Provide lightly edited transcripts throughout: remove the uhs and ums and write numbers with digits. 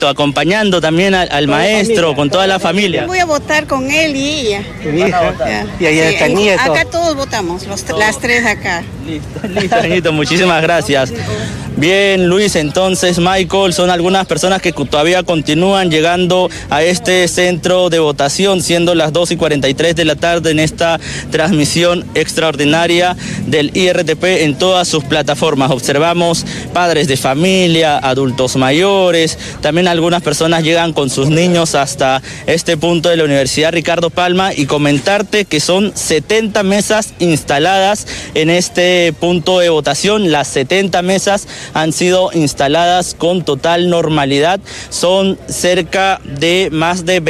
acompañando también al maestro, con toda la familia. Voy a votar con él y ella. Y allá está el nieto. Acá todos votamos, las tres acá. Listo, Anito, muchísimas gracias. Bien, Luis, entonces, Michael, son algunas personas que todavía continúan llegando a este centro de votación, siendo las 2:43 de la tarde en esta transmisión extraordinaria del IRTP en todas sus plataformas. Observamos padres de familia, adultos mayores, también algunas personas llegan con sus niños hasta este punto de la Universidad Ricardo Palma, y comentarte que son 70 mesas instaladas en este punto de votación. Las 70 mesas han sido instaladas con total normalidad. Son cerca de más de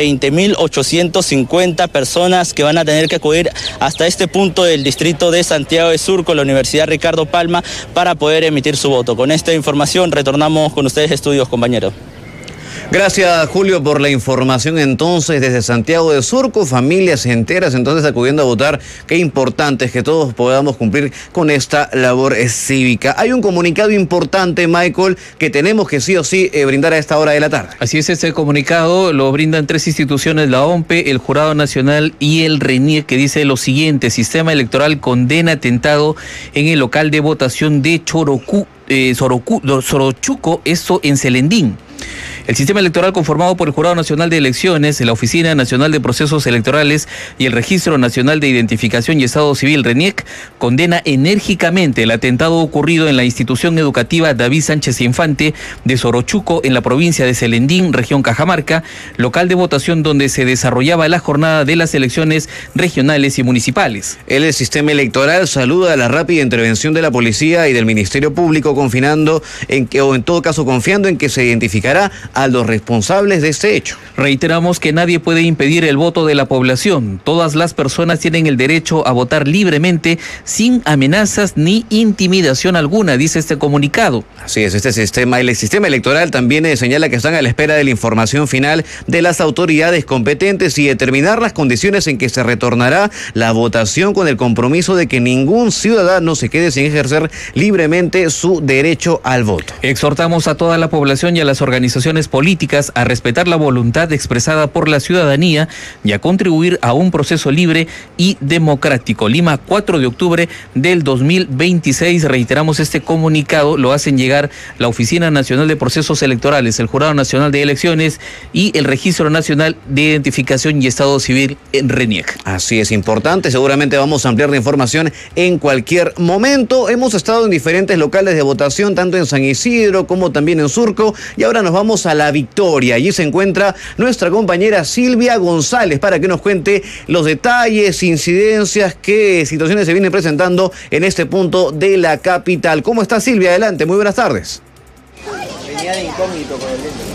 20.850 personas que van a tener que acudir hasta este punto del distrito de Santiago de Surco, la Universidad Ricardo Palma, para poder emitir su voto. Con esta información retornamos con ustedes, estudios, compañeros. Gracias, Julio, por la información. Entonces, desde Santiago de Surco, familias enteras entonces acudiendo a votar. Qué importante es que todos podamos cumplir con esta labor cívica. Hay un comunicado importante, Michael, que tenemos que sí o sí brindar a esta hora de la tarde. Así es, este comunicado lo brindan tres instituciones, la OMPE, el Jurado Nacional y el RENIEC, que dice lo siguiente: Sistema Electoral condena atentado en el local de votación de Sorochuco, esto en Celendín. El sistema electoral conformado por el Jurado Nacional de Elecciones, la Oficina Nacional de Procesos Electorales y el Registro Nacional de Identificación y Estado Civil, RENIEC, condena enérgicamente el atentado ocurrido en la institución educativa David Sánchez Infante de Sorochuco, en la provincia de Celendín, región Cajamarca, local de votación donde se desarrollaba la jornada de las elecciones regionales y municipales. El sistema electoral saluda la rápida intervención de la policía y del Ministerio Público, confiando en que, o en todo caso confiando en que se identificará a los responsables de este hecho. Reiteramos que nadie puede impedir el voto de la población. Todas las personas tienen el derecho a votar libremente, sin amenazas ni intimidación alguna, dice este comunicado. Así es, el sistema electoral también señala que están a la espera de la información final de las autoridades competentes y determinar las condiciones en que se retornará la votación, con el compromiso de que ningún ciudadano se quede sin ejercer libremente su derecho al voto. Exhortamos a toda la población y a las organizaciones políticas a respetar la voluntad expresada por la ciudadanía y a contribuir a un proceso libre y democrático. Lima, 4 de octubre del 2026. Reiteramos este comunicado, lo hacen llegar la Oficina Nacional de Procesos Electorales, el Jurado Nacional de Elecciones y el Registro Nacional de Identificación y Estado Civil, en RENIEC. Así es, importante, seguramente vamos a ampliar la información en cualquier momento. Hemos estado en diferentes locales de votación, tanto en San Isidro como también en Surco, y ahora nos vamos a La Victoria. Allí se encuentra nuestra compañera Silvia González para que nos cuente los detalles, incidencias, qué situaciones se vienen presentando en este punto de la capital. ¿Cómo está, Silvia? Adelante, muy buenas tardes. Venía de incógnito con el lente.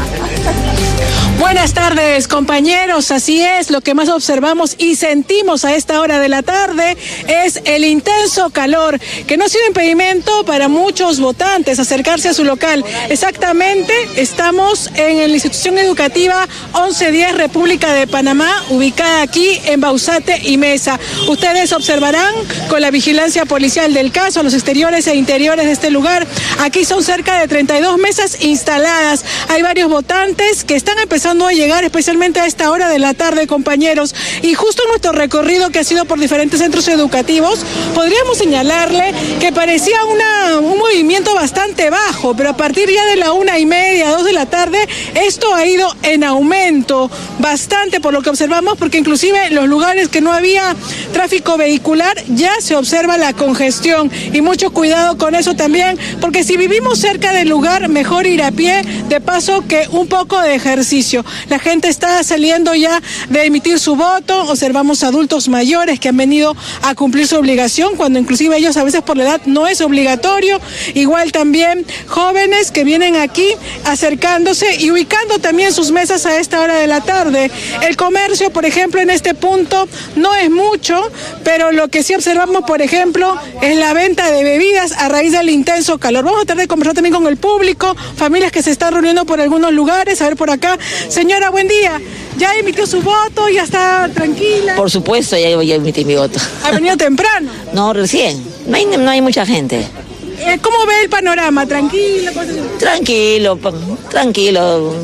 Buenas tardes, compañeros. Así es, lo que más observamos y sentimos a esta hora de la tarde es el intenso calor, que no ha sido impedimento para muchos votantes acercarse a su local. Exactamente, estamos en la institución educativa 1110 República de Panamá, ubicada aquí en Bausate y Mesa. Ustedes observarán con la vigilancia policial del caso los exteriores e interiores de este lugar. Aquí son cerca de 32 mesas instaladas. Hay varios votantes que están empezando a llegar, especialmente a esta hora de la tarde, compañeros, y justo en nuestro recorrido, que ha sido por diferentes centros educativos, podríamos señalarle que parecía un movimiento bastante bajo, pero a partir ya de la 1:30, 2 de la tarde, esto ha ido en aumento bastante, por lo que observamos, porque inclusive en los lugares que no había tráfico vehicular ya se observa la congestión, y mucho cuidado con eso también, porque si vivimos cerca del lugar, mejor ir a pie, de paso que un poco de ejercicio. La gente está saliendo ya de emitir su voto. Observamos adultos mayores que han venido a cumplir su obligación, cuando inclusive ellos a veces por la edad no es obligatorio. Igual también jóvenes que vienen aquí acercándose y ubicando también sus mesas a esta hora de la tarde. El comercio, por ejemplo, en este punto no es mucho, pero lo que sí observamos, por ejemplo, es la venta de bebidas a raíz del intenso calor. Vamos a tratar de conversar también con el público, familias que se están reuniendo por algunos lugares. A ver, por acá. Señora, buen día. ¿Ya emitió su voto? ¿Ya está tranquila? Por supuesto, ya emití mi voto. ¿Ha venido temprano? No, recién. No hay mucha gente. ¿Cómo ve el panorama? ¿Tranquilo? Tranquilo.